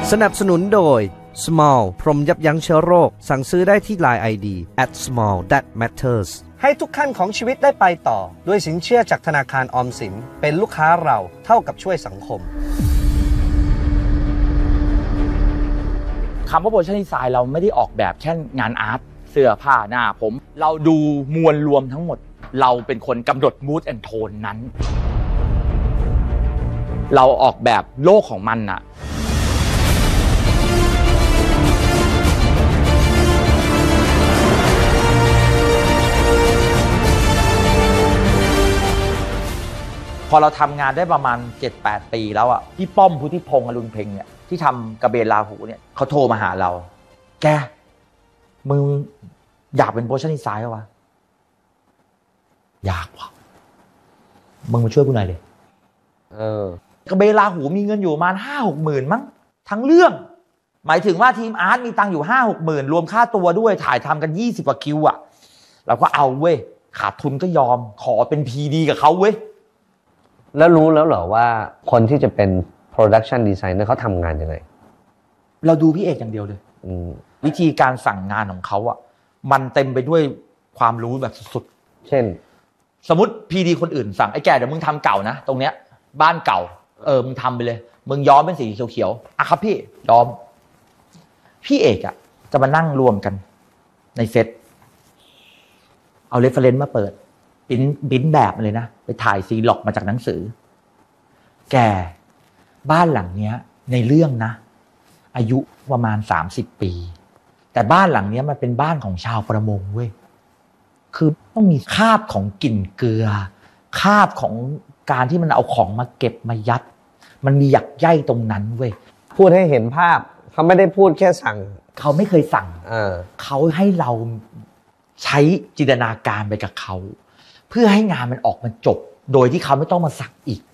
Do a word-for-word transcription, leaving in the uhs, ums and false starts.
สนับสนุนโดย Small พรมยับยั้งเชื้อโรคสั่งซื้อได้ที่ ไลน์ ไอ ดี แอท สมอล แดท แมตเตอร์ส ให้ทุกขั้นของชีวิตได้ไปต่อด้วยสินเชื่อจากธนาคารออมสินเป็นลูกค้าเราเท่ากับช่วยสังคมคำว่าโปรดักชั่นดีไซน์เราไม่ได้ออกแบบแค่งานอาร์ตเสื้อผ้าหน้าผมเราดูมวลรวมทั้งหมดเราเป็นคนกำหนด mood and tone นั้นเราออกแบบโลกของมันน่ะพอเราทำงานได้ประมาณ เจ็ดแปด ปีแล้วอ่ะพี่ป้อมพุทธิพงษ์อรุณเพ็งเนี่ยที่ทำกระเบนราหูเนี่ยเขาโทรมาหาเราแกมึงอยากเป็นโปรดักชั่นดีไซน์ป่ะวะอยากว่ะมึงมาช่วยกูหน่อยเลยเออกระเบนราหูมีเงินอยู่ประมาณ ห้าหก หมื่นมั้งทั้งเรื่องหมายถึงว่าทีมอาร์ตมีตังค์อยู่ ห้าหก หมื่นรวมค่าตัวด้วยถ่ายทำกันยี่สิบกว่าคิวอ่ะเราก็เอาเว้ยขาดทุนก็ยอมขอเป็น พี ดี กับเขาเว้ยแล้วรู้แล้วเหรอว่าคนที่จะเป็น production designer เขาทำงานยังไงเราดูพี่เอกอย่างเดียวเลยวิธีการสั่งงานของเขาอ่ะมันเต็มไปด้วยความรู้แบบสุดๆเช่นสมมติ พี ดี คนอื่นสั่งไอ้แกเดี๋ยวมึงทำเก่านะตรงเนี้ยบ้านเก่าเออมึงทำไปเลยมึงย้อมเป็นสีเขียวๆอ่ะครับพี่ย้อมพี่เอกอ่ะจะมานั่งรวมกันในเซตเอาเรฟเฟอเรนซ์มาเปิดปิ้นปิ้นแบบมาเลยนะไปถ่ายซีล็อกมาจากหนังสือแกบ้านหลังเนี้ยในเรื่องนะอายุประมาณสามสิบปีแต่บ้านหลังเนี้ยมันเป็นบ้านของชาวประมงเว้ยคือต้องมีคราบของกลิ่นเกลือคราบของการที่มันเอาของมาเก็บมายัดมันมีหยักใยตรงนั้นเว้ยพูดให้เห็นภาพเขาไม่ได้พูดแค่สั่งเขาไม่เคยสั่งเขาให้เราใช้จินตนาการไปกับเขาเพื่อให้งานมันออกมาจบโดยที่เขาไม่ต้องมาสักอีก